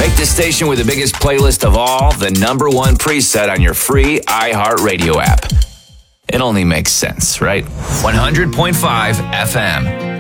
Make the station with the biggest playlist of all the number one preset on your free iHeartRadio app. It only makes sense, right? 100.5 FM.